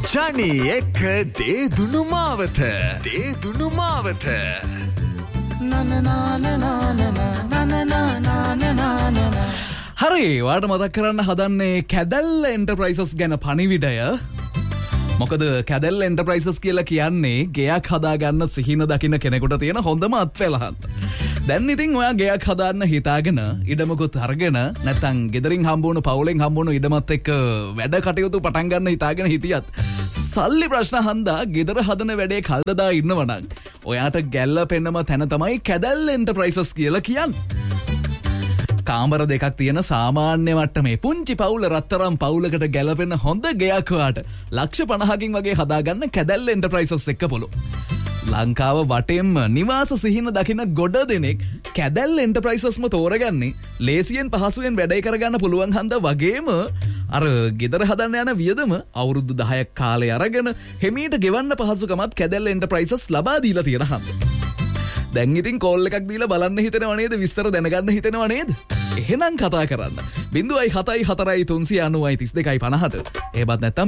ජනි එක්ක දේදුණු මාවත හරි වාට මතක් කරන්න හදන්නේ කැදැල්ල එන්ටර්ප්‍රයිසස් ගැන පණිවිඩය. මොකද කැදැල්ල එන්ටර්ප්‍රයිසස් කියලා කියන්නේ ගෙයක් හදාගන්න සිහින දකින්න කෙනෙකුට තියෙන හොඳම අත්පැලහත්. දැන් ඉතින් ඔයා ගෙයක් හදාන්න හිතාගෙන ඉඩමකුත් අරගෙන නැත්නම් ගෙදරින් හම්බුණු පවුලෙන් හම්බුණු ඉඩමත් එක්ක වැඩ කටයුතු පටන් ගන්න හිතාගෙන හිටියත් සල්ලි ප්‍රශ්න හන්දා ගෙදර හදන වැඩේ කල්දදා ඉන්නවනම් ඔයාට ගැල්ලපෙන්නම තැන තමයි කැදැල්ල එන්ටර්ප්‍රයිසස් කියලා කියන්නේ. කාමර දෙකක් තියෙන සාමාන්‍ය මට්ටමේ පුංචි පවුල රත්තරම් පවුලකට ගැලපෙන හොඳ ගෙයක් වාට ලක්ෂ 50කින් වගේ හදාගන්න කැදැල්ල එන්ටර්ප්‍රයිසස් එක්ක පුළුවන්. ලංකාව වටෙන්ම නිවාස සිහින දකින ගොඩ දෙනෙක් කැදැල්ල එන්ටර්ප්‍රයිසස්ම තෝරගන්නේ ලේසියෙන් පහසුවෙන් වැඩේ කරගන්න පුළුවන් හන්ද වගේම අර ගෙදර හදන්න යන වියදම අවුරුදු 10ක් කාලේ අරගෙන හිමීට ගෙවන්න පහසුකමත් කැදැල්ල එන්ටර්ප්‍රයිසස් ලබා දීලා තියෙන හන්ද. දැන් ඉතින් කෝල් එකක් දීලා බලන්න හිතෙනව නේද? විස්තර දැනගන්න හිතෙනව නේද? එහෙනම් කතා කරන්න 0.74 එහෙමත් නැත්නම්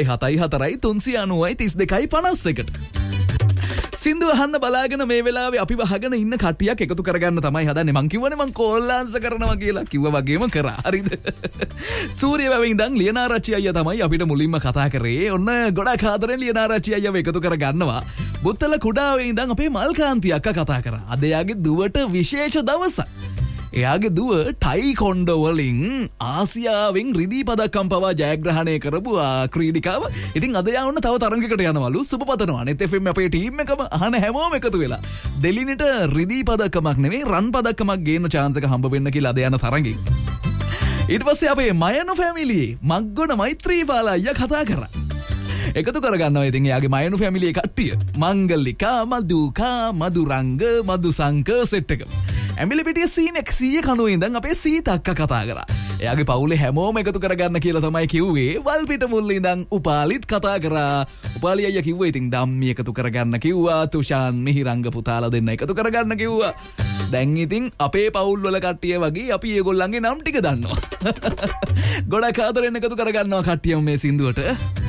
0.74 සින්දු අහන්න බලාගෙන මේ වෙලාවේ අපි වහගෙන ඉන්න කට්ටියක් එකතු කරගන්න තමයි හදන්නේ. මං කිව්වනේ මං කෝල් ආන්සර් කරනවා කියලා. කිව්වා වගේම කරා. හරිද? සූර්යවැවේ ඉඳන් ලියනාරච්චි අයියා තමයි අපිට මුලින්ම කතා කරේ. ඔන්න ගොඩක් ආදරෙන් ලියනාරච්චි අයියාව එකතු කරගන්නවා. බුත්තල කුඩාවේ ඉඳන් අපේ මල්කාන්ති අක්කා කතා කරා. අද එයාගේ දුවට විශේෂ දවසක්. එයාගේ දුව ටයිකොන්ඩෝ වලින් ආසියාවෙන් රිදී පදක්කම් පවා ජයග්‍රහණය කරපු ක්‍රීඩිකාව. ඉතින් අද යා වුණ තව තරඟයකට යනවලු. සුබ පතනවා. net fm අපේ ටීම් එකම අහන හැමෝම එකතු වෙලා දෙලිනට රිදී පදක්කමක් නෙවෙයි රන් පදක්කමක් ගේන්න chance එක හම්බ වෙන්න කියලා අද යන තරඟෙන්. ඊට පස්සේ අපේ මයනු ෆැමිලියේ මග්ගොඩ මෛත්‍රීපාල අයියා කතා කරා. එකතු කරගන්නවා ඉතින් එයාගේ මයනු ෆැමිලියේ කට්ටිය. මංගලිකා, මදුකා, මදුරංග, මදුසංක සෙට් එක. ඇමිලිපිටිය සීන් 100 කණුවේ ඉඳන් අපේ සීතක්ක කතා කරා. එයාගේ පවුලේ හැමෝම එකතු කරගන්න කියලා තමයි කිව්වේ. වල්පිට මුල්ල ඉඳන් උපාලිත් කතා කරා. උපාලි අයියා කිව්වා ඉතින් ධම්මි එකතු කරගන්න කිව්වා. තුෂාන් මිහිරංග පුතාලා දෙන්න එකතු කරගන්න කිව්වා. දැන් ඉතින් අපේ පවුල් වල කට්ටිය වගේ අපි ඒගොල්ලන්ගේ නම් ටික දන්නවා. ගොඩක් ආදරෙන් එකතු කරගන්නවා කට්ටියම මේ සින්දුවට.